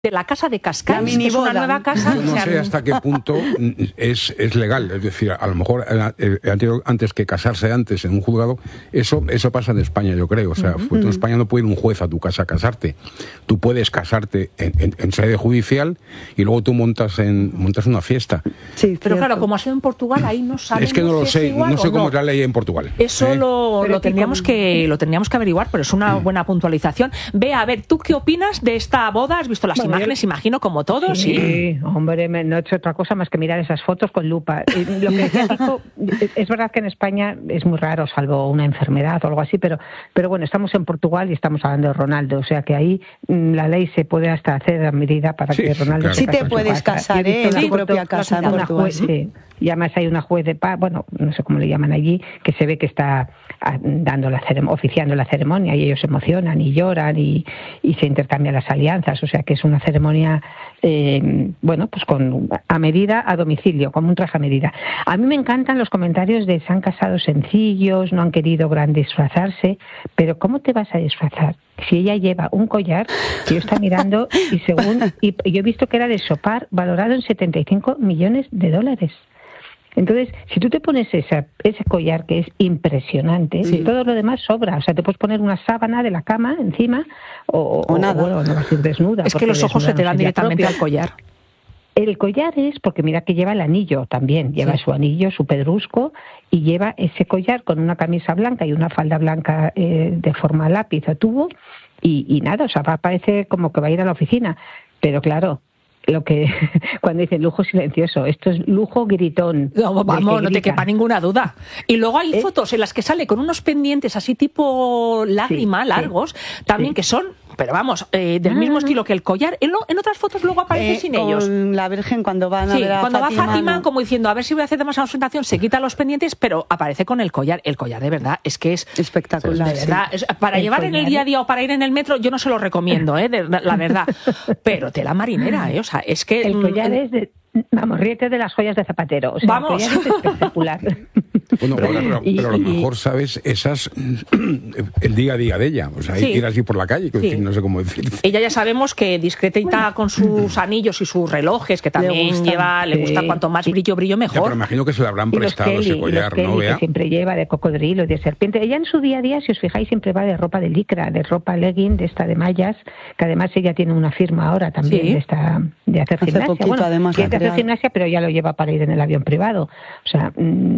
de la casa de Cascais, que es una nueva casa. Yo no sé hasta qué punto es legal. Es decir, a lo mejor antes que casarse antes en un juzgado, eso pasa en España, yo creo. O sea, en España no puede ir un juez a tu casa a casarte. Tú puedes casarte en sede judicial y luego tú montas una fiesta. Sí, pero claro, como ha sido en Portugal, ahí no sabemos. Es que no lo sé, no sé cómo es la ley en Portugal. Eso lo tendríamos que averiguar, pero es una buena puntualización. Bea, a ver, ¿tú qué opinas de esta boda? ¿Has visto las imágenes, imagino, como todos? Sí, hombre, no he hecho otra cosa más que mirar esas fotos con lupa. Lo que dijo, es verdad que en España es muy raro, salvo una enfermedad o algo así, pero bueno, estamos en Portugal y estamos hablando de Ronaldo, o sea que ahí la ley se puede hasta hacer a medida para que Ronaldo claro. se case Sí te puedes casar, en tu propia casa en Portugal. Y además hay una juez de paz, bueno, no sé cómo le llaman allí, que se ve que está oficiando la ceremonia y ellos se emocionan y lloran y se intercambian las alianzas, o sea que es una ceremonia, bueno, pues a medida, a domicilio, como un traje a medida. A mí me encantan los comentarios de se han casado sencillos, no han querido gran disfrazarse, pero ¿cómo te vas a disfrazar? Si ella lleva un collar, que yo está mirando y yo he visto que era de Chopard, valorado en $75 millones. Entonces, si tú te pones ese collar que es impresionante, todo lo demás sobra. O sea, te puedes poner una sábana de la cama encima o nada. Bueno, no vas a ir desnuda. Es que los ojos se te dan directamente al collar. El collar es porque mira que lleva el anillo también, lleva su anillo, su pedrusco, y lleva ese collar con una camisa blanca y una falda blanca de forma lápiz o tubo, y nada, o sea, parece como que va a ir a la oficina. Pero claro, cuando dicen lujo silencioso, esto es lujo gritón. No, vamos, no te quepa ninguna duda. Y luego hay fotos en las que sale con unos pendientes así tipo lágrima, largos, también que son, pero vamos, del mismo estilo que el collar. En otras fotos luego aparece sin ellos. Con la Virgen cuando van a ver a cuando Fátima, va Fátima, como diciendo, a ver si voy a hacer demasiada ostentación, se quita los pendientes, pero aparece con el collar. El collar de verdad es que es espectacular. De verdad, para llevar en el día a día o para ir en el metro, yo no se lo recomiendo, la verdad. Pero tela marinera, o sea, es que el collar es de... Vamos, ríete de las joyas de Zapatero. O sea, vamos. El collar es espectacular. Bueno, pero a lo mejor sabes el día a día de ella, o sea, ir así por la calle, que no sé cómo decir. Ella ya sabemos que discreta con sus anillos y sus relojes, que también le gusta cuanto más brillo mejor. Ya, pero imagino que se le habrán prestado ese collar, ¿no? Que siempre lleva de cocodrilo y de serpiente. Ella en su día a día, si os fijáis, siempre va de ropa de licra, de ropa legging, de esta de mallas, que además ella tiene una firma ahora también de hacer gimnasia. Poquito, además, hacer gimnasia, pero ya lo lleva para ir en el avión privado. O sea,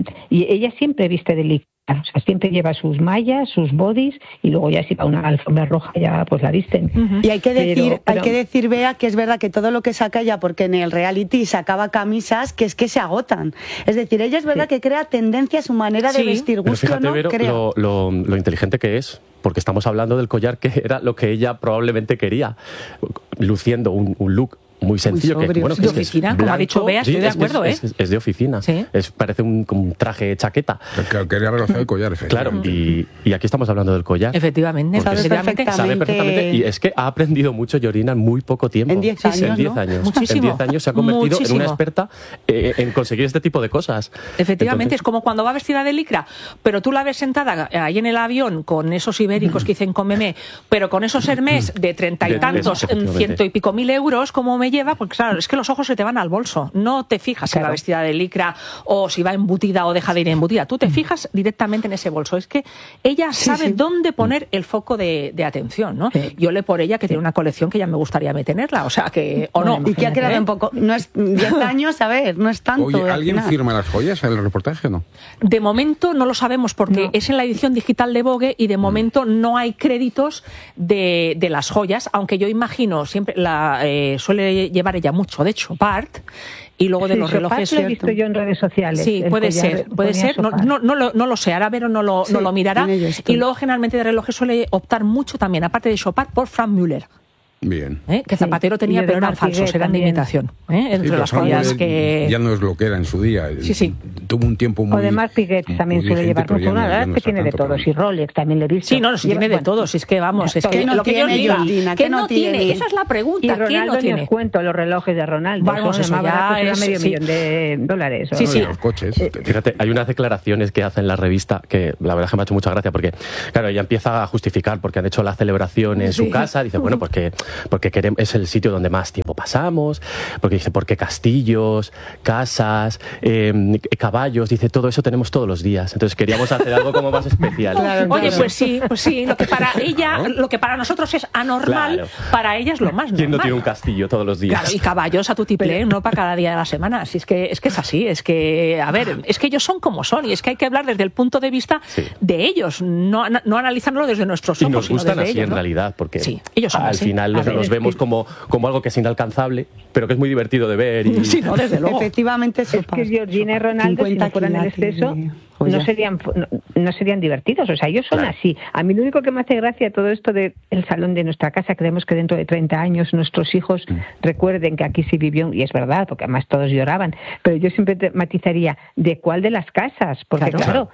y ella siempre viste de licra. O sea, siempre lleva sus mallas, sus bodys, y luego ya si va a una alfombra roja ya pues la visten. Y hay que decir, Bea, que es verdad que todo lo que saca ella, porque en el reality sacaba camisas que se agotan. Es decir, ella es verdad que crea tendencia a su manera de vestir. Pero fíjate, Vero, lo inteligente que es, porque estamos hablando del collar que era lo que ella probablemente quería, luciendo un look muy sencillo, muy sobrio, de oficina, como ha dicho Bea, estoy de acuerdo, es de oficina, parece un traje de chaqueta. Quería relacionar el collar, efectivamente. Claro, y aquí estamos hablando del collar. Efectivamente, sabe perfectamente. Y es que ha aprendido mucho Yorina en muy poco tiempo. En 10 años, En 10 años. Muchísimo. En 10 años se ha convertido en una experta en conseguir este tipo de cosas. Efectivamente, es como cuando va vestida de licra, pero tú la ves sentada ahí en el avión con esos ibéricos que dicen cómeme, pero con esos Hermès de 30 y tantos, 100 y pico mil euros, como me lleva, porque claro, es que los ojos se te van al bolso. No te fijas si va vestida de licra o si va embutida o deja de ir embutida. Tú te fijas directamente en ese bolso. Es que ella sabe dónde poner el foco de atención, ¿no? Yo le por ella que tiene una colección que ya me gustaría a mí tenerla, o sea que, o no. Y que ha quedado un poco, no es 10 años, a ver, no es tanto. Oye, ¿alguien firma las joyas en el reportaje o no? De momento no lo sabemos porque es en la edición digital de Vogue y de momento no hay créditos de las joyas, aunque yo imagino, siempre suele llevar ella mucho de Chopard y luego de los relojes. Lo he visto yo en redes sociales. Sí, puede ser. No lo sé, ahora Vero no lo mirará. Y luego generalmente de relojes suele optar mucho también, aparte de Chopard, por Frank Müller. Bien. Que Zapatero tenía, pero eran falsos, eran de imitación. Entre las joyas que... Ya no es lo que era en su día. Sí. tuvo un tiempo muy... O de Marc Piguet también suele llevar mucho. La verdad es que tiene de todos. Y Rolex también le he visto. Sí, no, sí tiene de todos. Es que vamos, es que lo que yo diga, ¿qué no tiene? Esa es la pregunta. Y Ronaldo, ¿qué no tiene? Os cuento los relojes de Ronaldo. Vamos, eso ya es medio millón de dólares. Sí, sí. Los coches. Fíjate, hay unas declaraciones que hace en la revista que la verdad que me ha hecho mucha gracia porque, claro, ella empieza a justificar porque han hecho la celebración en su casa. Dice, bueno, porque queremos, es el sitio donde más tiempo pasamos. Porque dice, porque castillos, casas, caballos, dice, todo eso tenemos todos los días. Entonces queríamos hacer algo como más especial. Claro, oye, pues sí, lo que para ella, lo que para nosotros es anormal, para ella es lo más normal. ¿Quién no tiene un castillo todos los días? Claro, y caballos a tutiplén, no para cada día de la semana. Así es que es así, es que, a ver, es que ellos son como son y es que hay que hablar desde el punto de vista de ellos, no analizarlo desde nuestros ojos. Y nos gustan sino desde así ellos, en realidad, porque ellos son al así. final los vemos como algo que es inalcanzable, pero que es muy divertido de ver. Y... Sí, no, desde luego. Efectivamente, es que Georgina y Ronaldo, si no fueran el exceso, no serían divertidos. O sea, ellos son así. A mí lo único que me hace gracia todo esto del salón de nuestra casa, creemos que dentro de 30 años nuestros hijos recuerden que aquí sí vivió, y es verdad, porque además todos lloraban, pero yo siempre matizaría, ¿de cuál de las casas? Porque claro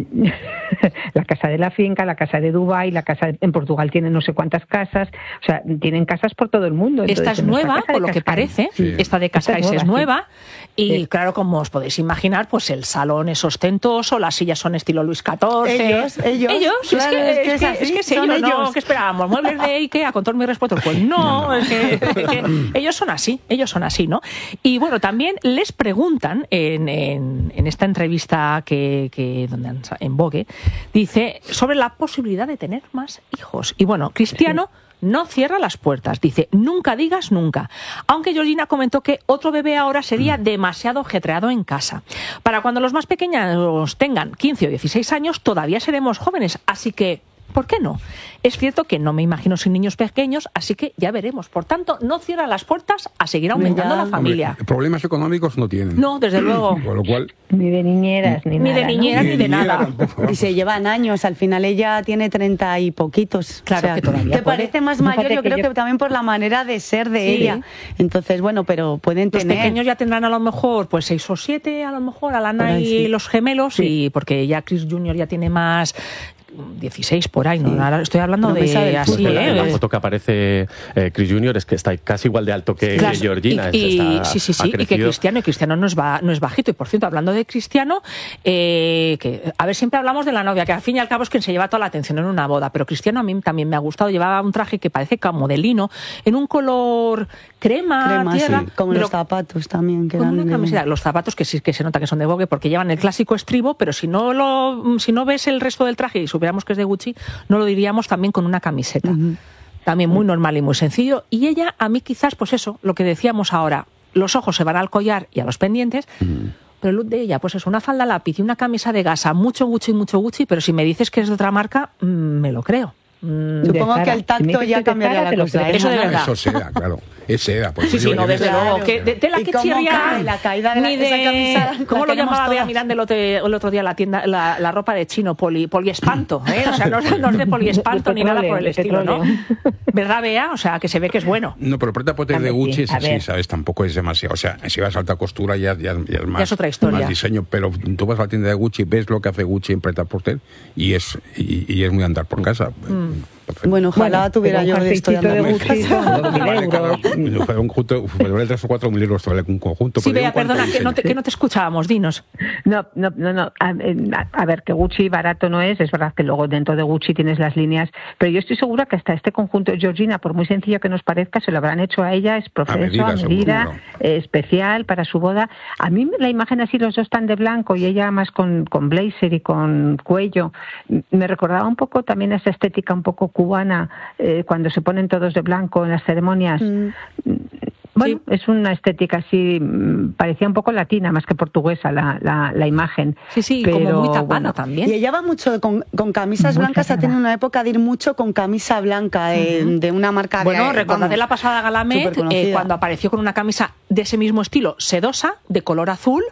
la casa de la finca, la casa de Dubái, la casa en Portugal tienen no sé cuántas casas, o sea, tienen casas por todo el mundo. Esta es nueva, por lo que parece, esta de Cascais es nueva, y claro, como os podéis imaginar, pues el salón es ostentoso, las sillas son estilo Luis XIV. Ellos, claro, es que son ellos, ¿no? ¿Qué esperábamos? ¿Muebles de Ikea con todos mis respetos? Pues no, es que ellos son así, ¿no? Y bueno, también les preguntan en esta entrevista donde en Vogue, dice sobre la posibilidad de tener más hijos. Y bueno, Cristiano no cierra las puertas, dice, nunca digas nunca. Aunque Georgina comentó que otro bebé ahora sería demasiado ajetreado en casa. Para cuando los más pequeños tengan 15 o 16 años, todavía seremos jóvenes, así que ¿por qué no? Es cierto que no me imagino sin niños pequeños, así que ya veremos. Por tanto, no cierra las puertas a seguir aumentando la familia. Hombre, problemas económicos no tienen. No, desde luego. Con lo cual... Ni de niñeras, ni de nada. Tampoco. Y se llevan años, al final ella tiene 30 y poquitos. Claro, o sea, que todavía que parece más mayor, yo creo que también por la manera de ser de ella. Entonces, bueno, pero pueden tener... Los pequeños ya tendrán a lo mejor pues 6 o 7, a lo mejor, Alana y los gemelos, y porque ya Chris Jr. ya tiene más... 16 por ahí, ¿no? Ahora estoy hablando de así, La foto que aparece Chris Jr. es que está casi igual de alto que Georgina. Y que Cristiano no es bajito. Y por cierto, hablando de Cristiano, que a ver, siempre hablamos de la novia, que al fin y al cabo es quien se lleva toda la atención en una boda, pero Cristiano a mí también me ha gustado. Llevaba un traje que parece como de lino, en un color crema tierra. Sí, como los zapatos también. Que con una camiseta. Los zapatos que sí que se nota que son de Vogue porque llevan el clásico estribo, pero si no ves el resto del traje y supiéramos que es de Gucci, no lo diríamos, también con una camiseta. También muy normal y muy sencillo. Y ella, a mí quizás, pues eso, lo que decíamos ahora, los ojos se van al collar y a los pendientes, pero el look de ella, pues es una falda lápiz y una camisa de gasa, mucho Gucci, pero si me dices que es de otra marca, me lo creo. Supongo que el tacto ya cambiaría la cosa. Eso de verdad. Eso seda, claro. Es seda. Sí, no, desde luego. Que de la que chirría, la caída de esa camisa. ¿Cómo lo llamaba Bea Miranda el otro día la tienda, la ropa de chino? Poliespanto, ¿eh? O sea, no es de poliespanto ni nada por el estilo, ¿no? ¿Verdad, Bea? O sea, que se ve que es bueno. No, pero prêt-à-porter de Gucci es así, ¿sabes? Tampoco es demasiado. O sea, si vas a alta costura ya es más. Ya es otra historia. Más diseño, pero tú vas a la tienda de Gucci, ves lo que hace Gucci en prêt-à-porter y es muy andar por casa. Perfecto. Bueno, ojalá tuviera yo de esto de Gucci fueron 3 o 4 mil euros un conjunto. Sí, Bea, perdona, que no te escuchábamos, dinos. No. A ver, que Gucci barato no es verdad que luego dentro de Gucci tienes las líneas, pero yo estoy segura que hasta este conjunto de Georgina, por muy sencillo que nos parezca, se lo habrán hecho a ella, es profeso, a medida, especial para su boda. A mí la imagen así, los dos están de blanco y ella más con blazer y con cuello, me recordaba un poco también esa estética un poco cubana, cuando se ponen todos de blanco en las ceremonias. Bueno, es una estética así, parecía un poco latina más que portuguesa la imagen. Sí, pero, como muy tapada también. Y ella va mucho con camisas blancas, ha tenido una época de ir mucho con camisa blanca de una marca. Bueno, recordad de la pasada Gala Met, cuando apareció con una camisa de ese mismo estilo, sedosa, de color azul,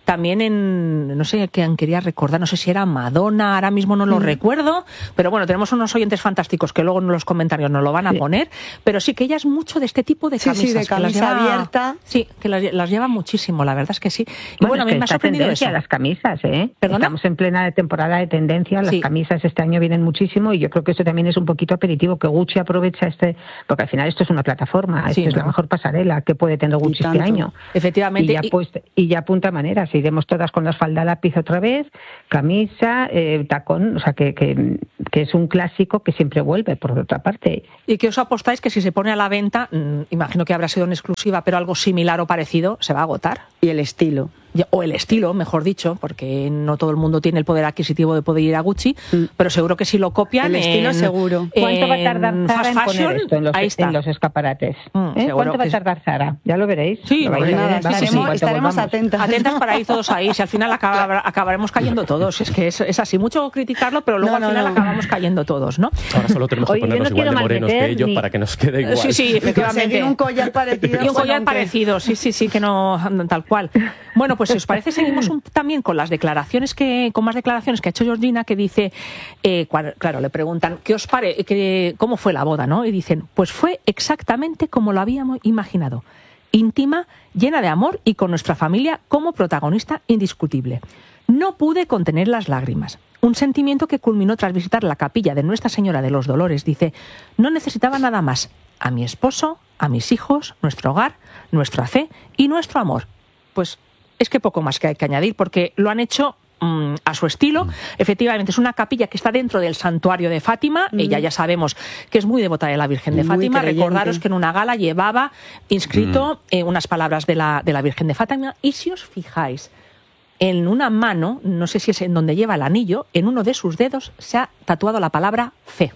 también en, no sé quién quería recordar, no sé si era Madonna, ahora mismo no lo recuerdo, pero bueno, tenemos unos oyentes fantásticos que luego en los comentarios nos lo van a poner, pero sí que ella es mucho de este tipo de camisas. Sí, de camisa abierta. Sí, que las lleva muchísimo, la verdad es que sí. Y bueno, a mí me ha sorprendido eso. Las camisas, ¿Perdona? Estamos en plena temporada de tendencia, las camisas este año vienen muchísimo y yo creo que esto también es un poquito aperitivo, que Gucci aprovecha porque al final esto es una plataforma, esto es la mejor pasarela que puede tener Gucci este año. Efectivamente. Y ya apunta maneras, iremos todas con la falda a lápiz otra vez, camisa, tacón, o sea que es un clásico que siempre vuelve, por otra parte. ¿Y qué os apostáis que si se pone a la venta, imagino que habrá sido en exclusiva, pero algo similar o parecido, se va a agotar? Y el estilo. O el estilo, mejor dicho, porque no todo el mundo tiene el poder adquisitivo de poder ir a Gucci, pero seguro que si lo copian... El estilo seguro. ¿Cuánto va a tardar Zara en poner esto en los escaparates? ¿Cuánto va a tardar Zara? Ya lo veréis. Sí, estaremos atentas. Atentas para ir todos ahí, si al final acabaremos cayendo todos. Es que es así, mucho criticarlo, pero luego al final acabamos cayendo todos, ¿no? Ahora solo tenemos que ponernos igual de morenos que ellos para que nos quede igual. Sí, efectivamente. Y un collar parecido. Y un collar parecido, sí, que no tal cual. Bueno, pues si os parece, seguimos también con las declaraciones con más declaraciones que ha hecho Georgina, que dice, claro, le preguntan, ¿cómo fue la boda, no? Y dicen, pues fue exactamente como lo habíamos imaginado, íntima, llena de amor y con nuestra familia como protagonista indiscutible. No pude contener las lágrimas. Un sentimiento que culminó tras visitar la capilla de Nuestra Señora de los Dolores. Dice, no necesitaba nada más. A mi esposo, a mis hijos, nuestro hogar, nuestra fe y nuestro amor. Pues es que poco más que hay que añadir, porque lo han hecho a su estilo. Efectivamente, es una capilla que está dentro del santuario de Fátima. Ella ya sabemos que es muy devota de la Virgen de Fátima. Recordaros que en una gala llevaba inscrito unas palabras de la Virgen de Fátima. Y si os fijáis, en una mano, no sé si es en donde lleva el anillo, en uno de sus dedos se ha tatuado la palabra fe,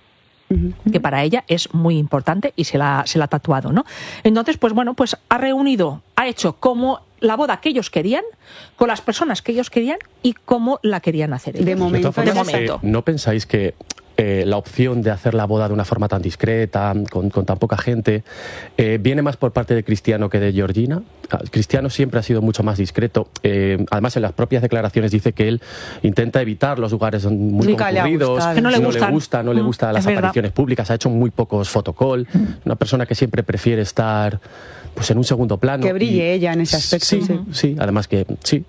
que para ella es muy importante y se la ha tatuado, ¿no? Entonces, pues bueno, pues ha hecho como la boda que ellos querían, con las personas que ellos querían y cómo la querían hacer ellos. De momento. ¿No pensáis que la opción de hacer la boda de una forma tan discreta, con tan poca gente, viene más por parte de Cristiano que de Georgina? Cristiano siempre ha sido mucho más discreto. Además, en las propias declaraciones dice que él intenta evitar los lugares muy concurridos, que no le gusta las apariciones públicas, ha hecho muy pocos photocall, una persona que siempre prefiere estar pues en un segundo plano. Que brille ella en ese aspecto. Sí, además que sí.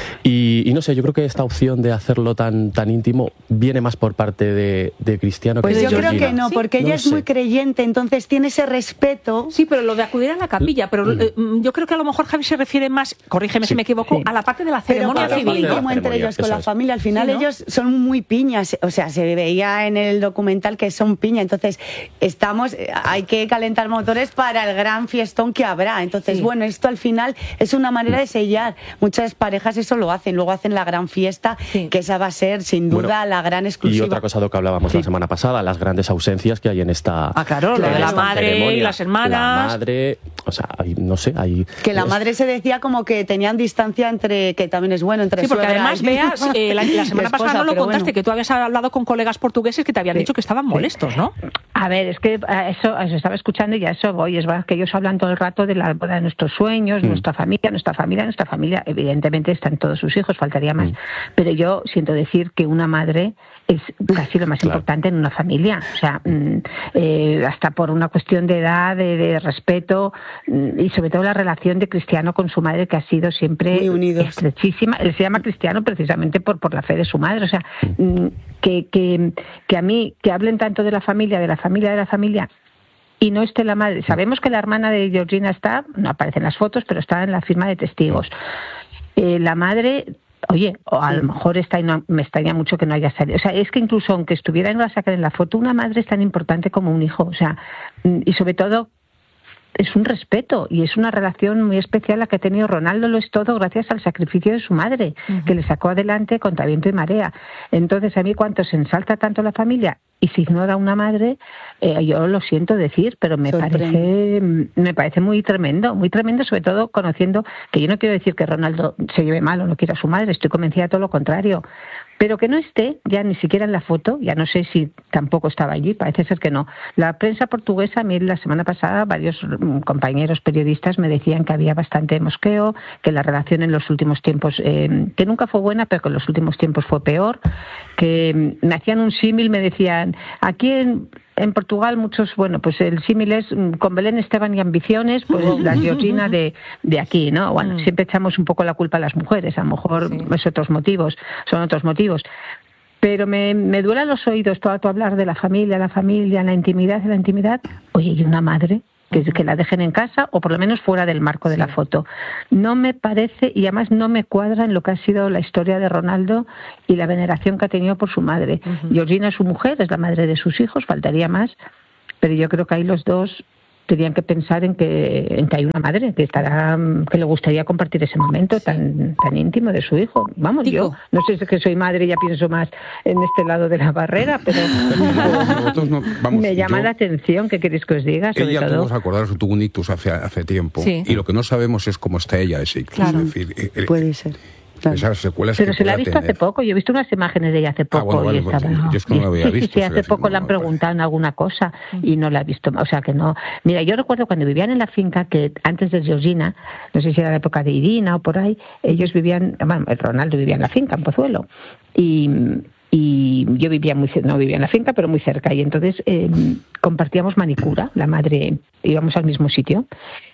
Y no sé, yo creo que esta opción de hacerlo tan íntimo viene más por parte de Cristiano pues que de yo Georgina. Creo que no, porque ella es muy creyente, entonces tiene ese respeto. Sí, pero lo de acudir a la capilla, pero yo creo que a lo mejor Javi se refiere más, corrígeme si me equivoco, a la parte de la ceremonia civil. Como entre ellos con la familia, al final ellos son muy piñas, o sea, se veía en el documental que son piña, entonces hay que calentar motores para el gran fiestón que habrá. Entonces, bueno, esto al final es una manera de sellar. Muchas parejas eso lo hacen, luego hacen la gran fiesta, que esa va a ser sin duda la gran exclusiva. Y otra cosa de lo que hablábamos la semana pasada, las grandes ausencias que hay en esta lo de la madre ceremonia. Y las hermanas. La madre, o sea, no sé, hay... Que la madre se decía como que tenían distancia que también es bueno, entre porque además, veas, la semana pasada no lo contaste, que tú habías hablado con colegas portugueses que te habían dicho que estaban molestos, ¿no? A ver, es que eso estaba escuchando y a eso voy. Es verdad que ellos hablan todo el rato de la boda de nuestros sueños, nuestra familia. Evidentemente están todos sus hijos, faltaría más. Pero yo siento decir que una madre es casi lo más importante en una familia. O sea, hasta por una cuestión de edad, de respeto y sobre todo la relación de Cristiano con su madre, que ha sido siempre estrechísima. Él se llama Cristiano precisamente por la fe de su madre. O sea, que a mí, que hablen tanto de la familia, y no esté la madre. Sabemos que la hermana de Georgina no aparece en las fotos, pero está en la firma de testigos. La madre, oye, o a lo mejor me extraña mucho que no haya salido. O sea, es que incluso aunque estuviera en la sacar en la foto, una madre es tan importante como un hijo. O sea, y sobre todo es un respeto y es una relación muy especial la que ha tenido. Ronaldo lo es todo gracias al sacrificio de su madre, que le sacó adelante contra viento y marea. Entonces, a mí cuanto se ensalza tanto la familia, y se ignora a una madre, yo lo siento decir, pero me parece muy tremendo, sobre todo conociendo que yo no quiero decir que Ronaldo se lleve mal o no quiera a su madre, estoy convencida de todo lo contrario, pero que no esté ya ni siquiera en la foto, ya no sé si tampoco estaba allí, parece ser que no. La prensa portuguesa, a mí la semana pasada varios compañeros periodistas me decían que había bastante mosqueo, que la relación en los últimos tiempos, que nunca fue buena, pero que en los últimos tiempos fue peor, que me hacían un símil, me decían, aquí en Portugal muchos, bueno, pues el símil es con Belén Esteban y ambiciones, pues la Georgina de aquí, ¿no? Bueno, siempre echamos un poco la culpa a las mujeres, a lo mejor son otros motivos. Pero me duelen los oídos todo hablar de la familia, la intimidad. Oye, ¿y una madre? Que la dejen en casa o por lo menos fuera del marco de la foto. No me parece, y además no me cuadra en lo que ha sido la historia de Ronaldo y la veneración que ha tenido por su madre. Georgina es su mujer, es la madre de sus hijos, faltaría más, pero yo creo que ahí los dos tenían que pensar en que hay una madre que le gustaría compartir ese momento tan íntimo de su hijo. Vamos, Tico. Yo no sé si es que soy madre y ya pienso más en este lado de la barrera, pero me llama la atención. ¿Qué queréis que os diga? Sobre ella, todo, todos acordaros, tuvo un ictus hace tiempo, y lo que no sabemos es cómo está ella ese ictus. Claro. Es decir, puede ser. Claro. Esas secuelas pero que se la ha visto hace poco, yo he visto unas imágenes de ella hace poco. Yo es que no la había visto. Sí, hace poco le han preguntado en alguna cosa y no la ha visto, o sea que no. Mira, yo recuerdo cuando vivían en la finca, que antes de Georgina, no sé si era la época de Irina o por ahí, ellos vivían, bueno, Ronaldo vivía en la finca, en Pozuelo, y yo no vivía en la finca, pero muy cerca, y entonces compartíamos manicura, la madre, íbamos al mismo sitio.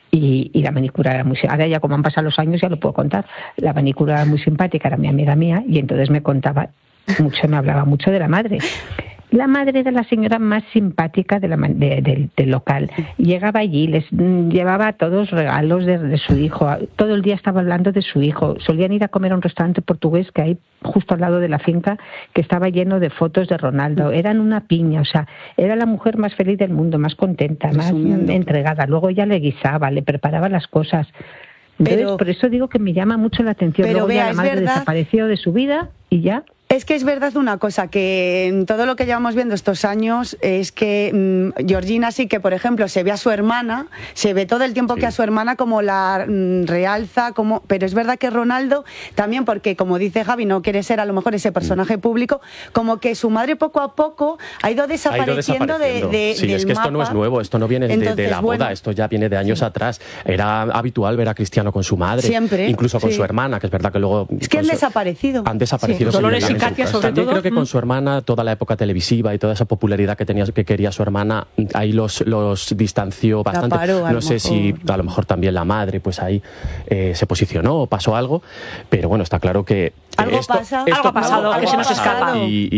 Y la manicura era muy simpática. Ahora ya como han pasado los años ya lo puedo contar. La manicura era muy simpática, era mi amiga mía, y entonces me contaba mucho, me hablaba mucho de la madre. La madre era la señora más simpática del local. Llegaba allí, les llevaba todos regalos de su hijo. Todo el día estaba hablando de su hijo. Solían ir a comer a un restaurante portugués que hay justo al lado de la finca, que estaba lleno de fotos de Ronaldo. Eran una piña, o sea, era la mujer más feliz del mundo, más contenta, más entregada. Luego ella le guisaba, le preparaba las cosas. Entonces, por eso digo que me llama mucho la atención. Luego ya la madre desapareció de su vida y ya. Es que es verdad una cosa, que en todo lo que llevamos viendo estos años es que Georgina sí que, por ejemplo, se ve a su hermana, se ve todo el tiempo que a su hermana como la realza, pero es verdad que Ronaldo también, porque como dice Javi, no quiere ser a lo mejor ese personaje público, como que su madre poco a poco ha ido desapareciendo de sí, del es que esto mapa. No es nuevo, esto no viene de la boda, esto ya viene de años atrás. Era habitual ver a Cristiano con su madre, siempre, incluso con su hermana, que es verdad que luego... Es que han desaparecido. Dolores y Katia, sobre también todo. Creo que con su hermana, toda la época televisiva y toda esa popularidad que quería su hermana, ahí los distanció bastante. No sé si a lo mejor también la madre, pues ahí se posicionó o pasó algo, pero bueno, está claro que algo ha pasado, que se nos escapa.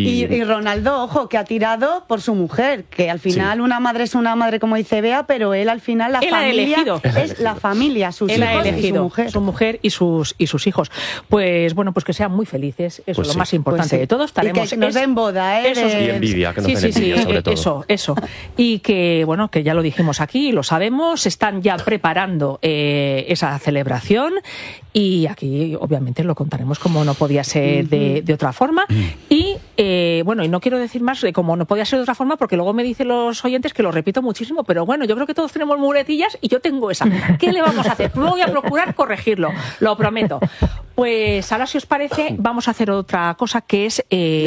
Y Ronaldo, ojo, que ha tirado por su mujer, que al final una madre es una madre, como dice Bea, pero él al final la familia es la familia, sus hijos y su mujer y sus hijos. Pues bueno, pues que sean muy felices, eso es lo más importante de todo. Estaremos, y que nos den boda, y envidia, que nos den envidia, sobre todo. Eso. Y que, bueno, que ya lo dijimos aquí, lo sabemos, están ya preparando esa celebración y aquí, obviamente, lo contaremos como no podía ser de otra forma. Y, bueno, y no quiero decir más de como no podía ser de otra forma porque luego me dicen los oyentes que lo repito muchísimo, pero bueno, yo creo que todos tenemos muletillas y yo tengo esa. ¿Qué le vamos a hacer? Voy a procurar corregirlo, lo prometo. Pues ahora, si os parece, vamos a hacer otra cosa que es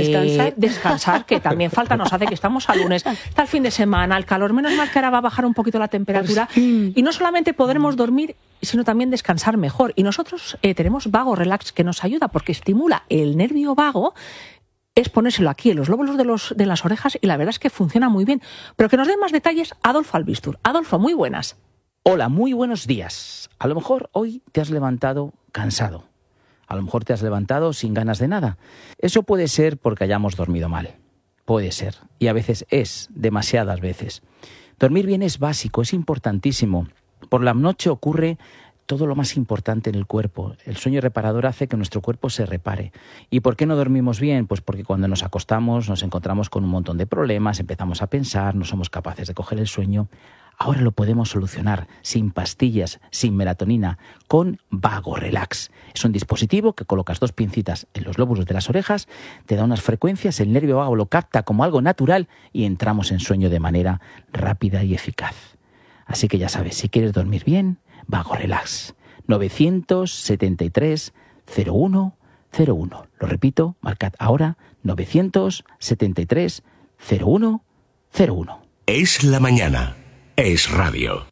descansar, que también falta nos hace, que estamos a lunes, está el fin de semana, el calor, menos mal que ahora va a bajar un poquito la temperatura y no solamente podremos dormir, sino también descansar mejor. Y nosotros tenemos Vago Relax, que nos ayuda porque estimula el nervio vago, es ponérselo aquí en los lóbulos de las orejas y la verdad es que funciona muy bien. Pero que nos den más detalles, Adolfo Albistur. Adolfo, muy buenas. Hola, muy buenos días. A lo mejor hoy te has levantado cansado. A lo mejor te has levantado sin ganas de nada. Eso puede ser porque hayamos dormido mal. Puede ser. Y a veces es, demasiadas veces. Dormir bien es básico, es importantísimo. Por la noche ocurre todo lo más importante en el cuerpo. El sueño reparador hace que nuestro cuerpo se repare. ¿Y por qué no dormimos bien? Pues porque cuando nos acostamos nos encontramos con un montón de problemas, empezamos a pensar, no somos capaces de coger el sueño. Ahora lo podemos solucionar sin pastillas, sin melatonina, con Vago Relax. Es un dispositivo que colocas 2 pincitas en los lóbulos de las orejas, te da unas frecuencias, el nervio vago lo capta como algo natural y entramos en sueño de manera rápida y eficaz. Así que ya sabes, si quieres dormir bien, Vago Relax. 973 0101. Lo repito, marcad ahora 973 0101. Es la mañana. Es radio.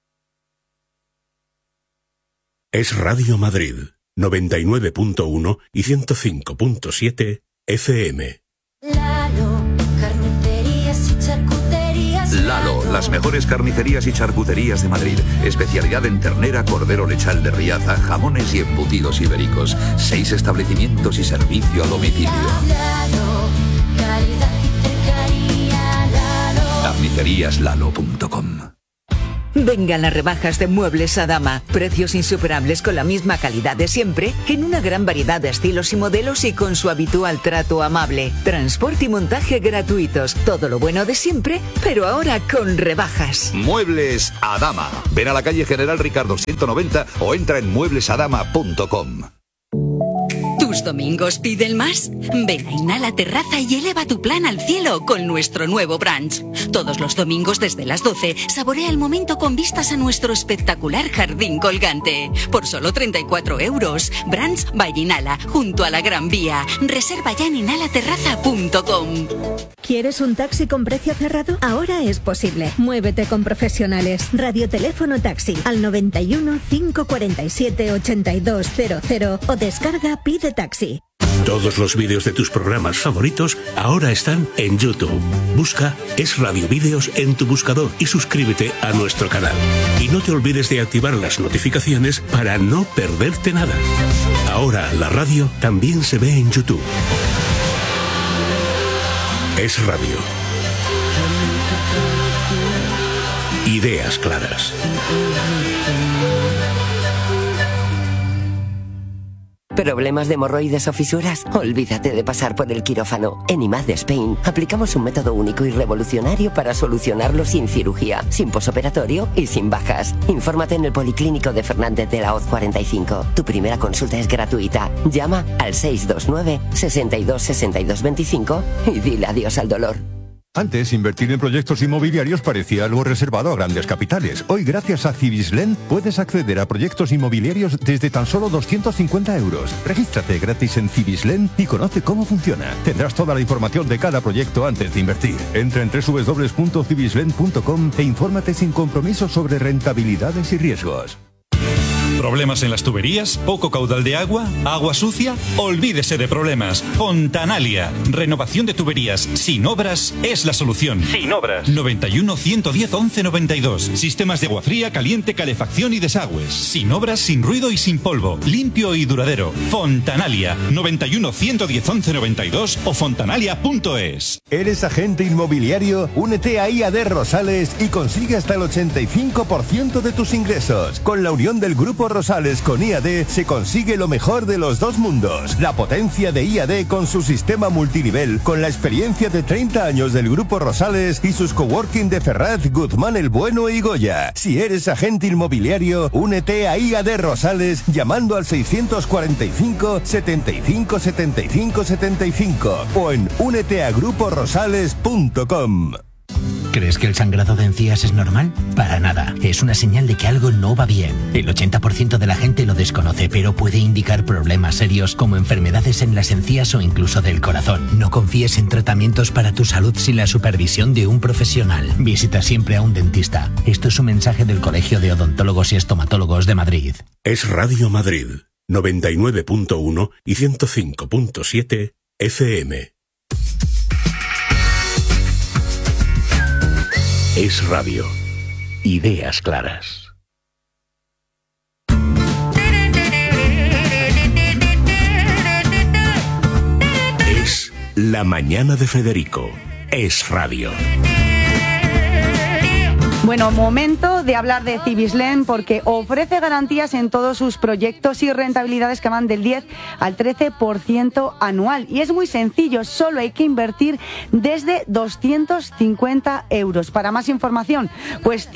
Es Radio Madrid, 99.1 y 105.7 FM. Lalo, carnicerías y charcuterías. Lalo, las mejores carnicerías y charcuterías de Madrid. Especialidad en ternera, cordero lechal de Riaza, jamones y embutidos ibéricos. 6 establecimientos y servicio a domicilio. Lalo, calidad y cercanía. Lalo. Carniceríaslalo.com. Vengan las rebajas de Muebles Adama. Precios insuperables con la misma calidad de siempre, en una gran variedad de estilos y modelos y con su habitual trato amable. Transporte y montaje gratuitos. Todo lo bueno de siempre, pero ahora con rebajas. Muebles Adama. Ven a la calle General Ricardo 190 o entra en mueblesadama.com. ¿Tus domingos piden más? Ven a Inhala Terraza y eleva tu plan al cielo con nuestro nuevo brunch. Todos los domingos desde las 12, saborea el momento con vistas a nuestro espectacular jardín colgante. Por solo 34 €. Brunch by Inhala, junto a la Gran Vía. Reserva ya en inhalaterraza.com. ¿Quieres un taxi con precio cerrado? Ahora es posible. Muévete con profesionales. Radioteléfono taxi al 91 547 8200 o descarga Pide Taxi. Todos los vídeos de tus programas favoritos ahora están en YouTube. Busca Es Radio Vídeos en tu buscador y suscríbete a nuestro canal. Y no te olvides de activar las notificaciones para no perderte nada. Ahora la radio también se ve en YouTube. Es Radio. Ideas claras. ¿Problemas de hemorroides o fisuras? Olvídate de pasar por el quirófano. En IMAD Spain aplicamos un método único y revolucionario para solucionarlo sin cirugía, sin posoperatorio y sin bajas. Infórmate en el Policlínico de Fernández de la Hoz 45. Tu primera consulta es gratuita. Llama al 629 62 62 25 y dile adiós al dolor. Antes, invertir en proyectos inmobiliarios parecía algo reservado a grandes capitales. Hoy, gracias a Civislend, puedes acceder a proyectos inmobiliarios desde tan solo 250 €. Regístrate gratis en Civislend y conoce cómo funciona. Tendrás toda la información de cada proyecto antes de invertir. Entra en www.civislend.com e infórmate sin compromiso sobre rentabilidades y riesgos. ¿Problemas en las tuberías? ¿Poco caudal de agua? ¿Agua sucia? Olvídese de problemas. Fontanalia. Renovación de tuberías sin obras es la solución. Sin obras. 91 110 11 92. Sistemas de agua fría, caliente, calefacción y desagües. Sin obras, sin ruido y sin polvo. Limpio y duradero. Fontanalia. 91 110 11 92 o fontanalia.es. ¿Eres agente inmobiliario? Únete a IAD Rosales y consigue hasta el 85% de tus ingresos. Con la unión del Grupo Rosales con IAD se consigue lo mejor de los dos mundos. La potencia de IAD con su sistema multinivel, con la experiencia de 30 años del Grupo Rosales y sus coworking de Ferraz, Guzmán el Bueno y Goya. Si eres agente inmobiliario, únete a IAD Rosales llamando al 645 75 75 75 o en úneteagruporosales.com. ¿Crees que el sangrado de encías es normal? Para nada. Es una señal de que algo no va bien. El 80% de la gente lo desconoce, pero puede indicar problemas serios como enfermedades en las encías o incluso del corazón. No confíes en tratamientos para tu salud sin la supervisión de un profesional. Visita siempre a un dentista. Esto es un mensaje del Colegio de Odontólogos y Estomatólogos de Madrid. Es Radio Madrid, 99.1 y 105.7 FM. Es Radio. Ideas claras. Es La Mañana de Federico. Es Radio. Bueno, momento de hablar de Cibislen porque ofrece garantías en todos sus proyectos y rentabilidades que van del 10 al 13% anual. Y es muy sencillo, solo hay que invertir desde 250 euros. Para más información, pues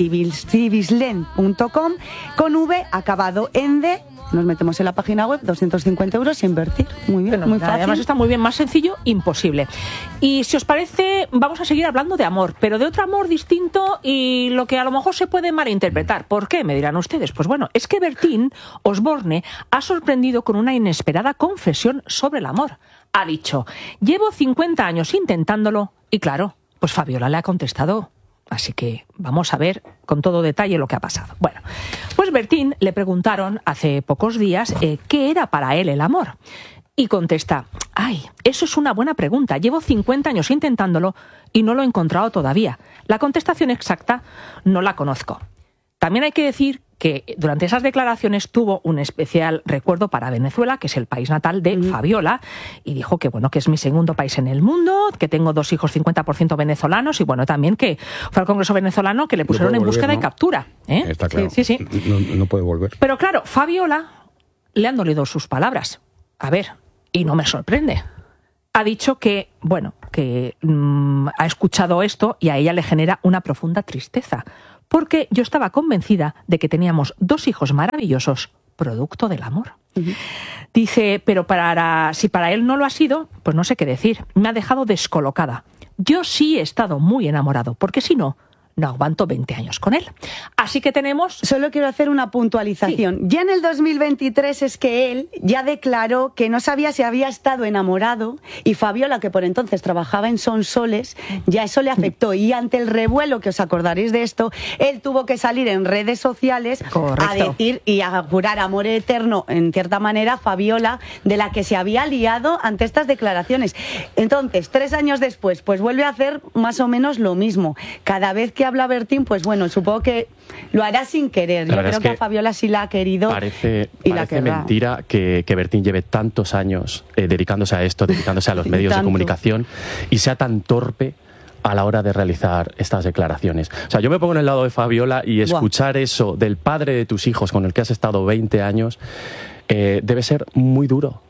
cibislen.com con V acabado en D. Nos metemos en la página web, 250 euros y invertir. Muy bien, muy fácil. Además está muy bien, más sencillo, imposible. Y si os parece, vamos a seguir hablando de amor, pero de otro amor distinto y lo que a lo mejor se puede malinterpretar. ¿Por qué? Me dirán ustedes. Pues bueno, es que Bertín Osborne ha sorprendido con una inesperada confesión sobre el amor. Ha dicho, llevo 50 años intentándolo y claro, pues Fabiola le ha contestado. Así que vamos a ver con todo detalle lo que ha pasado. Bueno, pues Bertín le preguntaron hace pocos días qué era para él el amor. Y contesta, ay, eso es una buena pregunta. Llevo 50 años intentándolo y no lo he encontrado todavía. La contestación exacta no la conozco. También hay que decir que durante esas declaraciones tuvo un especial recuerdo para Venezuela, que es el país natal de Fabiola, y dijo que bueno, que es mi segundo país en el mundo, que tengo 2 hijos 50% venezolanos, y bueno, también que fue al Congreso venezolano que le pusieron en búsqueda y captura. Está claro. Sí. No puede volver. Pero claro, Fabiola le han dolido sus palabras. A ver, y no me sorprende. Ha dicho que, bueno, que ha escuchado esto y a ella le genera una profunda tristeza. Porque yo estaba convencida de que teníamos 2 hijos maravillosos, producto del amor. Dice, pero si para él no lo ha sido, pues no sé qué decir. Me ha dejado descolocada. Yo sí he estado muy enamorado, porque si no aguanto 20 años con él. Así que tenemos... Solo quiero hacer una puntualización. Sí. Ya en el 2023 es que él ya declaró que no sabía si había estado enamorado y Fabiola, que por entonces trabajaba en Sonsoles, ya eso le afectó. Y ante el revuelo, que os acordaréis de esto, él tuvo que salir en redes sociales a decir y a jurar amor eterno, en cierta manera, a Fabiola, de la que se había liado ante estas declaraciones. Entonces, 3 años después, pues vuelve a hacer más o menos lo mismo. Cada vez que habla Bertín, pues bueno, supongo que lo hará sin querer. Yo creo que a Fabiola sí la ha querido. Parece mentira que Bertín lleve tantos años dedicándose a esto, dedicándose a los medios de comunicación y sea tan torpe a la hora de realizar estas declaraciones. O sea, yo me pongo en el lado de Fabiola y escuchar eso del padre de tus hijos con el que has estado 20 años debe ser muy duro.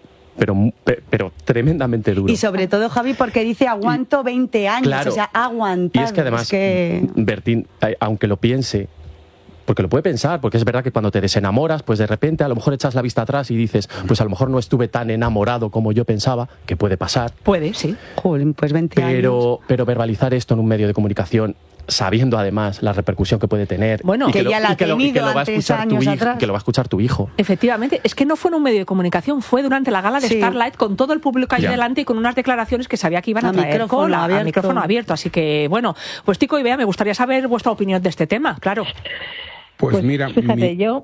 Pero tremendamente duro. Y sobre todo, Javi, porque dice aguanto 20 años, claro, o sea, aguantar. Y es que además, Bertín, aunque lo piense, porque lo puede pensar, porque es verdad que cuando te desenamoras, pues de repente a lo mejor echas la vista atrás y dices, pues a lo mejor no estuve tan enamorado como yo pensaba, que puede pasar. Puede, sí. Joder, pues 20 años. Pero verbalizar esto en un medio de comunicación, sabiendo además la repercusión que puede tener, bueno, y que ya la ha tenido antes años atrás, que lo va a escuchar tu hijo. Efectivamente, es que no fue en un medio de comunicación, fue durante la gala de Starlight con todo el público ahí delante y con unas declaraciones que sabía que iban a traer a micrófono abierto. Así que, bueno, pues Tico y Bea, me gustaría saber vuestra opinión de este tema, claro. Pues mira, fíjate, yo...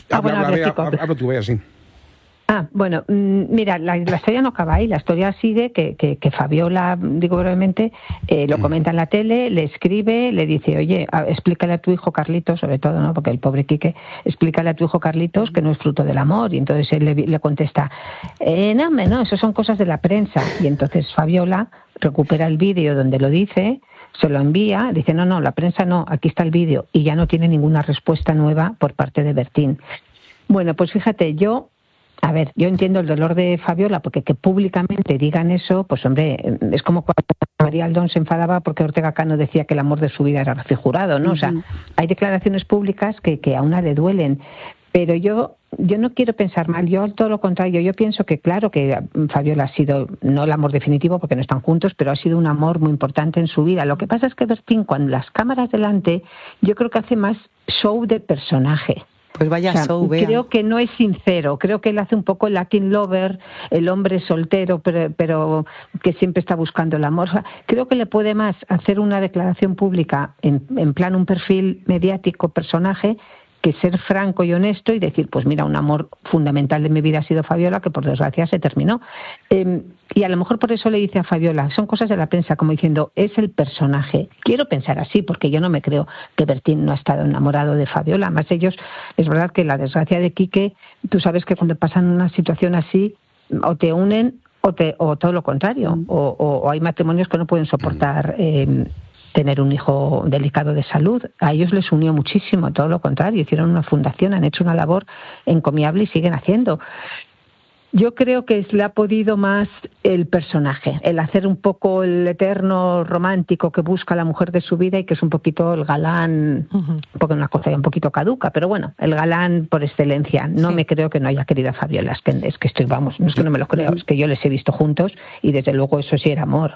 Hablo tú, Bea, sí. Bueno, mira, la historia no acaba ahí, la historia sigue que Fabiola, digo brevemente, lo comenta en la tele, le escribe, le dice, oye, explícale a tu hijo Carlitos, sobre todo, ¿no? Porque el pobre Quique, explícale a tu hijo Carlitos que no es fruto del amor, y entonces él le contesta, no, eso son cosas de la prensa, y entonces Fabiola recupera el vídeo donde lo dice, se lo envía, dice, no, la prensa no, aquí está el vídeo, y ya no tiene ninguna respuesta nueva por parte de Bertín. Bueno, pues fíjate, yo entiendo el dolor de Fabiola, porque que públicamente digan eso, pues hombre, es como cuando María Aldón se enfadaba porque Ortega Cano decía que el amor de su vida era refrigerado, ¿no? O sea, hay declaraciones públicas que a una le duelen, pero yo no quiero pensar mal, yo todo lo contrario, yo pienso que claro que Fabiola ha sido, no el amor definitivo porque no están juntos, pero ha sido un amor muy importante en su vida. Lo que pasa es que Bertín, cuando las cámaras delante, yo creo que hace más show de personaje. Pues vaya show, Bea. Creo que no es sincero, creo que él hace un poco el Latin lover, el hombre soltero, pero que siempre está buscando el amor. O sea, creo que le puede más hacer una declaración pública en plan un perfil mediático, personaje, que ser franco y honesto y decir, pues mira, un amor fundamental de mi vida ha sido Fabiola, que por desgracia se terminó. Y a lo mejor por eso le dice a Fabiola, son cosas de la prensa, como diciendo, es el personaje. Quiero pensar así, porque yo no me creo que Bertín no ha estado enamorado de Fabiola. Además ellos, es verdad que la desgracia de Quique, tú sabes que cuando pasan una situación así, o te unen o todo lo contrario, o hay matrimonios que no pueden soportar tener un hijo delicado de salud. A ellos les unió muchísimo, todo lo contrario, hicieron una fundación, han hecho una labor encomiable y siguen haciendo. Yo creo que le ha podido más el personaje, el hacer un poco el eterno romántico que busca la mujer de su vida y que es un poquito el galán, porque una cosa un poquito caduca, pero bueno, el galán por excelencia. No me creo que no haya querido a Fabiola, es que estoy, vamos, no es que no me lo creo, es que yo les he visto juntos y desde luego eso sí era amor.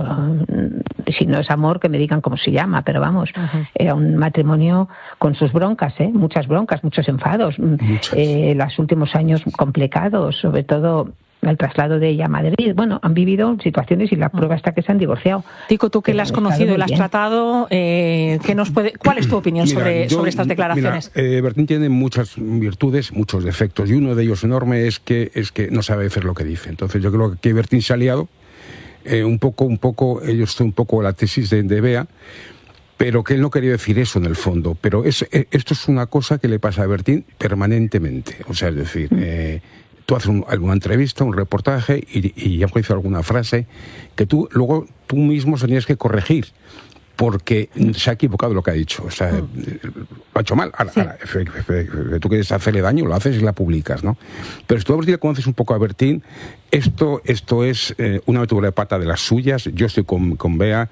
Si no es amor, que me digan cómo se llama, pero vamos, era un matrimonio con sus broncas, muchas broncas, muchos enfados, los últimos años complicados, sobre todo el traslado de ella a Madrid. Bueno, han vivido situaciones y la prueba está que se han divorciado. Tico, tú que la has conocido y la has tratado, ¿cuál es tu opinión sobre estas declaraciones? Bertín tiene muchas virtudes, muchos defectos, y uno de ellos enorme es que no sabe hacer lo que dice. Entonces yo creo que Bertín se ha liado un poco, yo estoy un poco la tesis de Bea, pero que él no quería decir eso en el fondo. Pero esto es una cosa que le pasa a Bertín permanentemente. O sea, es decir, tú haces alguna entrevista, un reportaje y ya hizo alguna frase que tú mismo tenías que corregir porque se ha equivocado lo que ha dicho. O sea, lo ha hecho mal. Ahora, tú quieres hacerle daño, lo haces y la publicas, ¿no? Pero si tú a conoces un poco a Bertín, esto es una metedura de pata de las suyas. Yo estoy con Bea.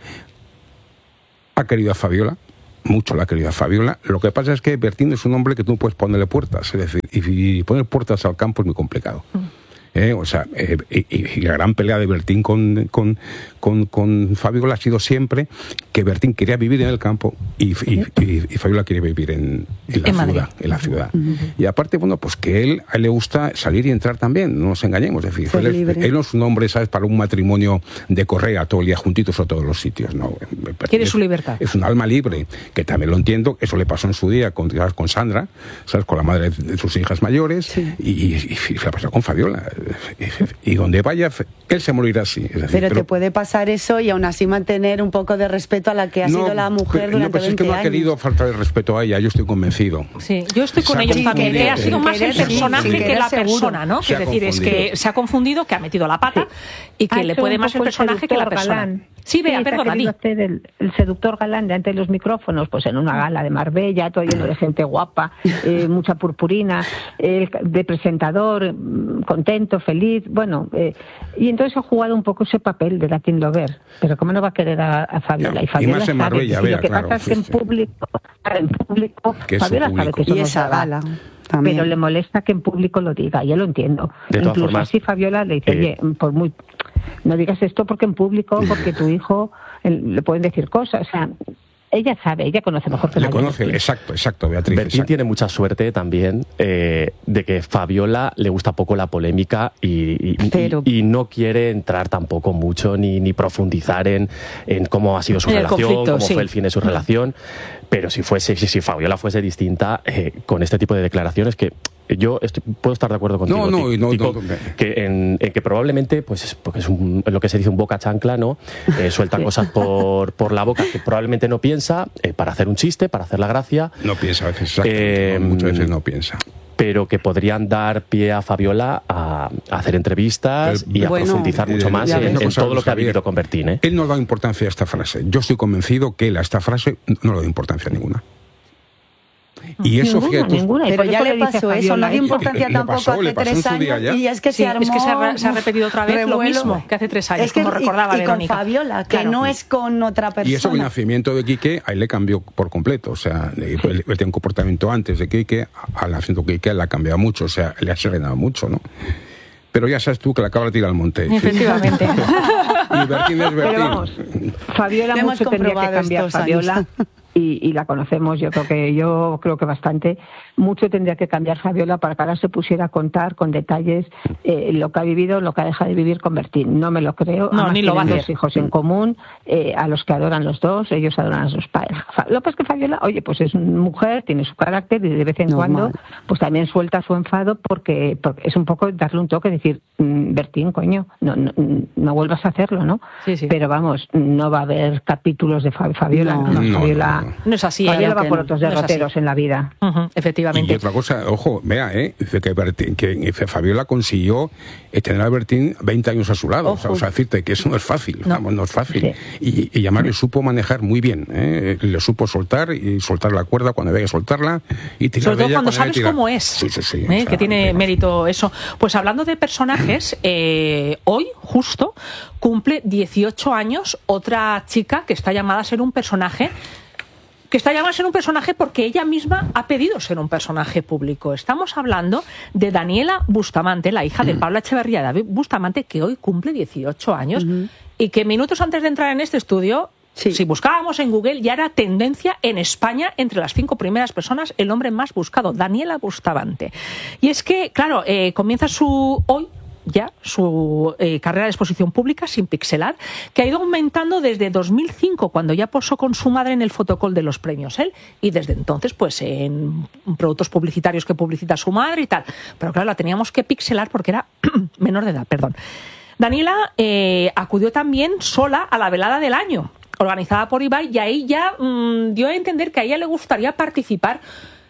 Ha querido a Fabiola, mucho la ha querido a Fabiola. Lo que pasa es que Bertín es un hombre que tú no puedes ponerle puertas, es decir, y poner puertas al campo es muy complicado. O sea, y la gran pelea de Bertín con Fabiola ha sido siempre que Bertín quería vivir en el campo y Fabiola quería vivir en la ciudad. Y aparte, bueno, pues que a él le gusta salir y entrar también, no nos engañemos. Es decir, él no es un hombre, ¿sabes?, para un matrimonio de correa todo el día juntitos a todos los sitios. No, quiere su libertad. Es un alma libre, que también lo entiendo. Eso le pasó en su día con Sandra, ¿sabes?, con la madre de sus hijas mayores, y le ha pasado con Fabiola. Y donde vaya, él se morirá así. Es decir, pero te puede pasar eso y aún así mantener un poco de respeto a la que ha sido la mujer durante 20 años. Es que no ha querido faltar el respeto a ella, yo estoy convencido. Sí, yo estoy con ellos también. Ha sido más el personaje que la persona, ¿no? Es decir, es que se ha confundido, que ha metido la pata y que le puede más el personaje que la persona. Galán. Sí, Bea, perdona. Hacer el seductor galán de ante los micrófonos, pues en una gala de Marbella, todo lleno de gente guapa, mucha purpurina, de presentador, contento, feliz, bueno, y entonces ha jugado un poco ese papel de Latin Lover, pero ¿cómo no va a querer a Fabiola? Y Fabiola más en Marbella, sabe, Bea, lo que pasa es que en público Fabiola sabe que eso no es gala. También. Pero le molesta que en público lo diga, ya lo entiendo. Incluso así Fabiola le dice, oye, no digas esto porque en público, porque tu hijo le pueden decir cosas, o sea, ella sabe, ella conoce mejor que nadie. Le conoce, exacto, Beatriz. Bertín tiene mucha suerte también de que Fabiola le gusta poco la polémica y no quiere entrar tampoco mucho ni profundizar en cómo ha sido su relación, cómo fue el fin de su relación. Pero si Fabiola fuese distinta con este tipo de declaraciones, que yo puedo estar de acuerdo contigo, en que probablemente pues porque es lo que se dice un boca chancla, ¿no? Suelta cosas por la boca que probablemente no piensa, para hacer un chiste, para hacer la gracia. No piensa a veces, muchas veces no piensa. Pero que podrían dar pie a Fabiola a hacer entrevistas y a profundizar mucho más en todo lo que ha vivido con Bertín. Él no da importancia a esta frase. Yo estoy convencido que él a esta frase no le da importancia ninguna. Y eso, ninguna. Pero ya le pasó eso, no dio importancia tampoco hace 3 años. Y es que se armó. Es que se ha repetido otra vez lo mismo que hace 3 años, como recordaba Verónica. Y con Fabiola, que no es con otra persona. Y eso, el nacimiento de Quique, a él le cambió por completo. O sea, él tenía un comportamiento antes de Quique, al nacimiento de Quique le ha cambiado mucho, o sea, le ha serenado mucho, ¿no? Pero ya sabes tú que la cabra tira al monte. Efectivamente. Y Bertín es Bertín. Pero vamos, Fabiola mucho tendría que cambiar, Fabiola. Y la conocemos, yo creo que bastante. Mucho tendría que cambiar Fabiola para que ahora se pusiera a contar con detalles lo que ha vivido, lo que ha dejado de vivir con Bertín. No me lo creo. No, ni lo va a hacer. Dos hijos en común, a los que adoran los dos, ellos adoran a sus padres. Lo que pasa es que Fabiola, oye, pues es mujer, tiene su carácter y de vez en cuando pues también suelta su enfado porque es un poco darle un toque, decir, Bertín, coño, no vuelvas a hacerlo, ¿no? Sí. Pero vamos, no va a haber capítulos de Fabiola. Fabiola No es así. Fabiola va por no, otros no es así. derroteros en la vida. Efectivamente. Y otra cosa, ojo, vea, dice que Fabiola consiguió tener a Bertín 20 años a su lado. O sea, decirte que eso no es fácil, vamos, no es fácil. Sí. Y además le supo manejar muy bien, le supo soltar y soltar la cuerda cuando había que soltarla y tirar. Sobre todo de ella cuando sabes cómo es, sí, que tiene mérito eso. Pues hablando de personajes, hoy justo cumple 18 años otra chica que está llamada a ser un personaje. Que está llamada a ser un personaje porque ella misma ha pedido ser un personaje público. Estamos hablando de Daniela Bustamante, la hija de Pablo Echeverría David Bustamante, que hoy cumple 18 años y que minutos antes de entrar en este estudio, si buscábamos en Google, ya era tendencia en España entre las 5 primeras personas, el hombre más buscado, Daniela Bustamante. Y es que, claro, comienza su carrera de exposición pública sin pixelar, que ha ido aumentando desde 2005, cuando ya posó con su madre en el fotocall de los premios él, y desde entonces pues en productos publicitarios que publicita su madre y tal. Pero claro, la teníamos que pixelar porque era menor de edad, perdón. Daniela acudió también sola a la velada del año, organizada por Ibai, y ahí ya dio a entender que a ella le gustaría participar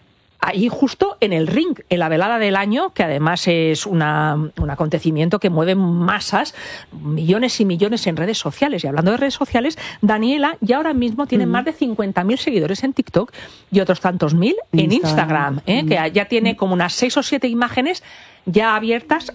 ahí justo en el ring, en la velada del año, que además es un acontecimiento que mueve masas, millones y millones en redes sociales. Y hablando de redes sociales, Daniela ya ahora mismo tiene más de 50.000 seguidores en TikTok y otros tantos mil en Instagram, que ya tiene como unas 6 o 7 imágenes ya abiertas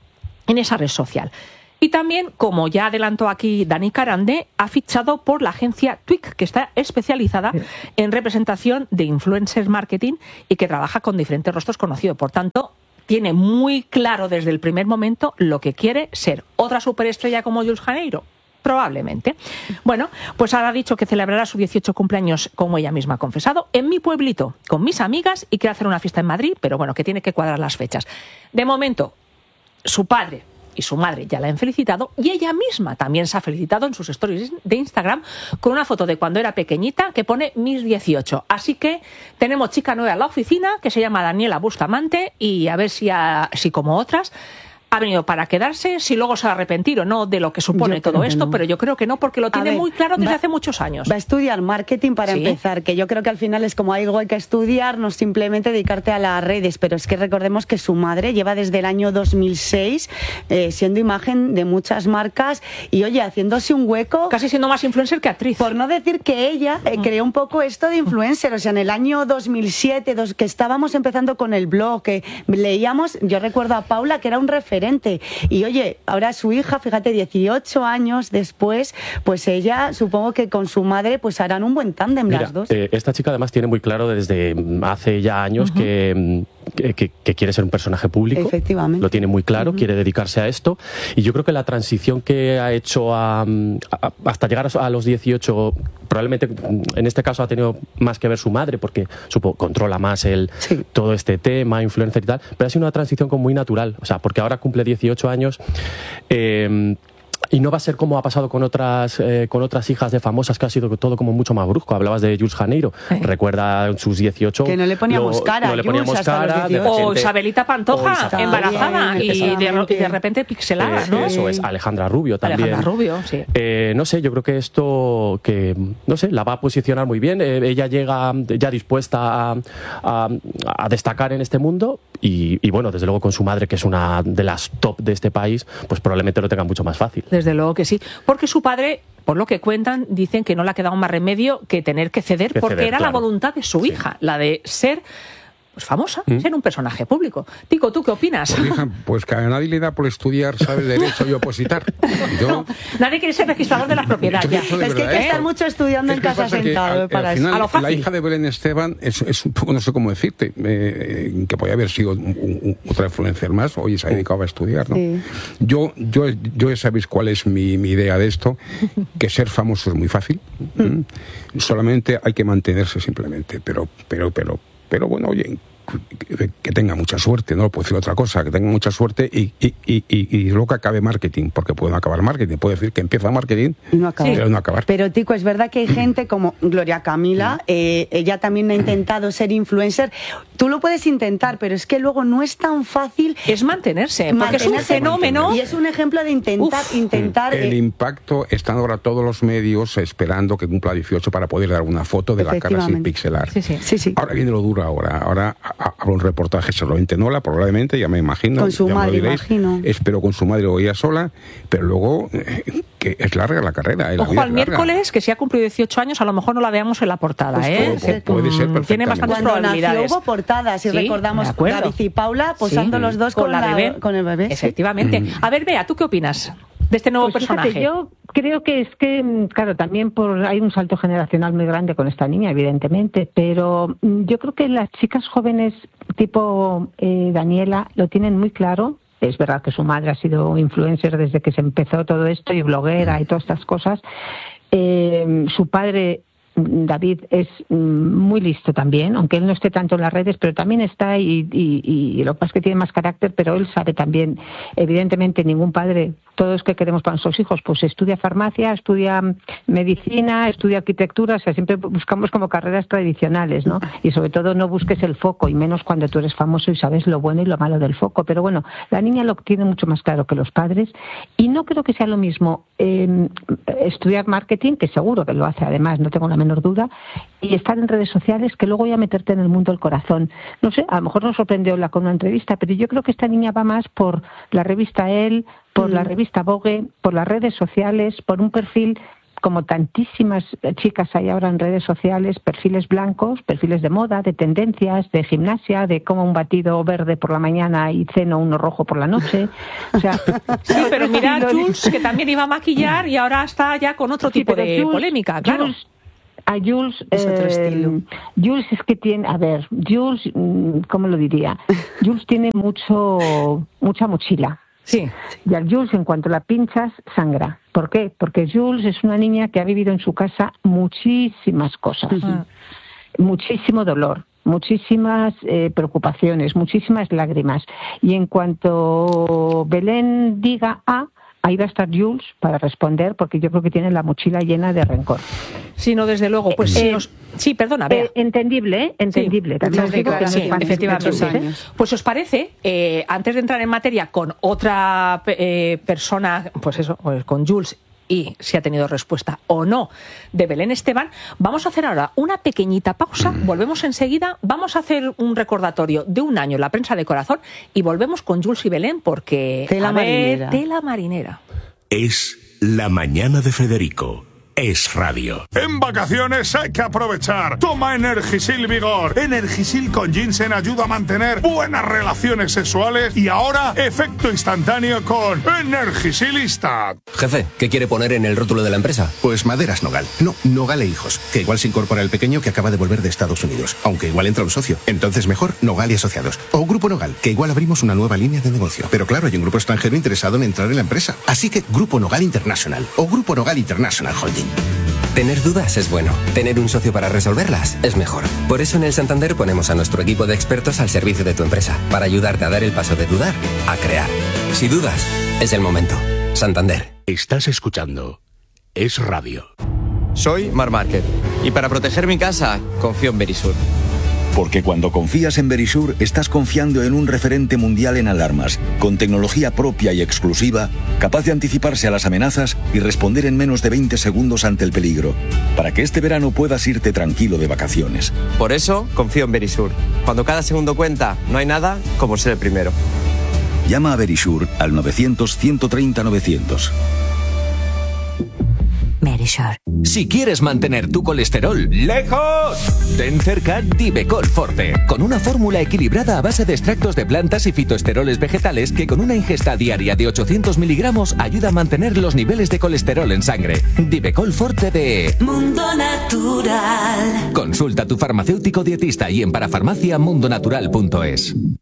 en esa red social. Y también, como ya adelantó aquí Dani Carande, ha fichado por la agencia Twig, que está especializada en representación de influencer marketing y que trabaja con diferentes rostros conocidos. Por tanto, tiene muy claro desde el primer momento lo que quiere ser. ¿Otra superestrella como Jules Janeiro? Probablemente. Bueno, pues ahora ha dicho que celebrará su 18 cumpleaños, como ella misma ha confesado, en mi pueblito, con mis amigas, y quiere hacer una fiesta en Madrid, pero bueno, que tiene que cuadrar las fechas. De momento, su padre y su madre ya la han felicitado, y ella misma también se ha felicitado en sus stories de Instagram con una foto de cuando era pequeñita que pone mis 18. Así que tenemos chica nueva en la oficina que se llama Daniela Bustamante, y a ver si como otras ha venido para quedarse, si luego se va a arrepentir o no de lo que supone todo esto, pero yo creo que no, porque lo tiene muy claro desde hace muchos años. Va a estudiar marketing para empezar, que yo creo que al final es como algo hay que estudiar, no simplemente dedicarte a las redes, pero es que recordemos que su madre lleva desde el año 2006 siendo imagen de muchas marcas y, oye, haciéndose un hueco. Casi siendo más influencer que actriz. Por no decir que ella creó un poco esto de influencer, o sea, en el año 2007, que estábamos empezando con el blog, que leíamos, yo recuerdo a Paula, que era un referente. Y oye, ahora su hija, fíjate, 18 años después, pues ella, supongo que con su madre, pues harán un buen tándem las dos. Esta chica además tiene muy claro desde hace ya años que quiere ser un personaje público. Efectivamente. Lo tiene muy claro, quiere dedicarse a esto. Y yo creo que la transición que ha hecho hasta llegar a los 18, probablemente en este caso ha tenido más que ver su madre, porque controla más todo este tema, influencer y tal, pero ha sido una transición como muy natural, o sea, porque ahora cumple 18 años y no va a ser como ha pasado con otras hijas de famosas, que ha sido todo como mucho más brusco. Hablabas de Jules Janeiro, recuerda sus 18... Que no le poníamos cara. No le poníamos cara. O Isabelita Pantoja, embarazada, y de repente pixelada, ¿no? Eso es, Alejandra Rubio también. Alejandra Rubio, sí. No sé, yo creo que esto, no sé, la va a posicionar muy bien. Ella llega ya dispuesta a destacar en este mundo y bueno, desde luego con su madre, que es una de las top de este país, pues probablemente lo tenga mucho más fácil. Desde luego que sí, porque su padre, por lo que cuentan, dicen que no le ha quedado más remedio que tener que ceder, porque era la voluntad de su hija, la de ser pues famosa, ser un personaje público. Tico, ¿tú qué opinas? Pues, hija, pues que a nadie le da por estudiar, saber derecho y opositar. No, nadie quiere ser registrador de la propiedad. Ya. Es que hay que estar mucho estudiando en casa sentado para eso. A lo fácil. La hija de Belén Esteban es un poco, no sé cómo decirte, que podía haber sido otra influencer más, hoy se ha dedicado a estudiar, ¿no? Sí. Yo ya sabéis cuál es mi idea de esto, que ser famoso es muy fácil, solamente hay que mantenerse simplemente, pero bueno, oye, que tenga mucha suerte, no puedo decir otra cosa, que tenga mucha suerte y luego que acabe marketing, porque puede no acabar marketing, puede decir que empieza marketing y no acabar. Pero no acabar. Pero Tico, es verdad que hay gente como Gloria Camila, ella también ha intentado ser influencer. Tú lo puedes intentar, pero es que luego no es tan fácil. Es mantenerse, porque es un fenómeno. Y es un ejemplo de intentar. El impacto, están ahora todos los medios esperando que cumpla 18 para poder dar una foto de la cara sin pixelar. Sí. Ahora viene lo duro ahora habrá un reportaje, seguramente Nola, probablemente, ya me imagino. Con su madre, imagino. Espero con su madre o ella sola, pero luego que es larga la carrera. Ojo al miércoles, que si ha cumplido 18 años, a lo mejor no la veamos en la portada. Puede ser perfectamente. Tiene bastantes probabilidades. Nació, hubo portadas, si recordamos, David y Paula posando los dos con el bebé. Efectivamente. A ver, Bea, ¿tú qué opinas de este nuevo personaje? Fíjate, yo creo que claro, también hay un salto generacional muy grande con esta niña, evidentemente, pero yo creo que las chicas jóvenes tipo Daniela lo tienen muy claro. Es verdad que su madre ha sido influencer desde que se empezó todo esto y bloguera y todas estas cosas. Su padre, David, es muy listo también, aunque él no esté tanto en las redes, pero también está y lo que pasa es que tiene más carácter, pero él sabe también. Evidentemente ningún padre, todos que queremos para nuestros hijos, pues estudia farmacia, estudia medicina, estudia arquitectura, o sea, siempre buscamos como carreras tradicionales, ¿no? Y sobre todo no busques el foco, y menos cuando tú eres famoso y sabes lo bueno y lo malo del foco. Pero bueno, la niña lo tiene mucho más claro que los padres, y no creo que sea lo mismo estudiar marketing, que seguro que lo hace además, no tengo la menor duda, y estar en redes sociales, que luego ya meterte en el mundo del corazón. No sé, a lo mejor nos sorprendió con una entrevista, pero yo creo que esta niña va más por la revista Elle, por la revista Vogue, por las redes sociales, por un perfil, como tantísimas chicas hay ahora en redes sociales, perfiles blancos, perfiles de moda, de tendencias, de gimnasia, de como un batido verde por la mañana y ceno uno rojo por la noche. O sea, sí, pero mira a Jules, que también iba a maquillar y ahora está ya con otro tipo de polémica, claro. Jules es otro estilo. Jules es que tiene, Jules, ¿cómo lo diría? Jules tiene mucha mochila. Sí. Y al Jules, en cuanto la pinchas, sangra. ¿Por qué? Porque Jules es una niña que ha vivido en su casa muchísimas cosas, muchísimo dolor, muchísimas preocupaciones, muchísimas lágrimas. Y en cuanto Belén diga ahí va a estar Jules para responder, porque yo creo que tiene la mochila llena de rencor. Sí, no, desde luego. Pues sí, perdona, Bea. Entendible. Sí, efectivamente. Pues os parece, antes de entrar en materia con otra persona, pues eso, con Jules, y si ha tenido respuesta o no de Belén Esteban, vamos a hacer ahora una pequeñita pausa, volvemos enseguida, vamos a hacer un recordatorio de un año en la prensa de corazón y volvemos con Jules y Belén porque tela marinera. Es la mañana de Federico. Es radio. En vacaciones hay que aprovechar. Toma Energisil Vigor. Energisil con ginseng ayuda a mantener buenas relaciones sexuales y ahora efecto instantáneo con Energisilista. Jefe, ¿qué quiere poner en el rótulo de la empresa? Pues Maderas Nogal. No, Nogal e Hijos. Que igual se incorpora el pequeño que acaba de volver de Estados Unidos. Aunque igual entra un socio. Entonces mejor Nogal y Asociados. O Grupo Nogal, que igual abrimos una nueva línea de negocio. Pero claro, hay un grupo extranjero interesado en entrar en la empresa. Así que Grupo Nogal International o Grupo Nogal International Holding. Tener dudas es bueno. Tener un socio para resolverlas es mejor. Por eso en el Santander ponemos a nuestro equipo de expertos al servicio de tu empresa, para ayudarte a dar el paso de dudar a crear. Si dudas, es el momento. Santander. Estás escuchando Es Radio. Soy Mar Márquez y para proteger mi casa confío en Verisur. Porque cuando confías en Verisur, estás confiando en un referente mundial en alarmas, con tecnología propia y exclusiva, capaz de anticiparse a las amenazas y responder en menos de 20 segundos ante el peligro, para que este verano puedas irte tranquilo de vacaciones. Por eso confío en Verisur. Cuando cada segundo cuenta, no hay nada como ser el primero. Llama a Verisur al 900-130-900. Verisur. Si quieres mantener tu colesterol lejos, ten cerca Divecol Forte, con una fórmula equilibrada a base de extractos de plantas y fitoesteroles vegetales que con una ingesta diaria de 800 miligramos ayuda a mantener los niveles de colesterol en sangre. Divecol Forte de Mundo Natural. Consulta a tu farmacéutico dietista y en parafarmacia mundonatural.es.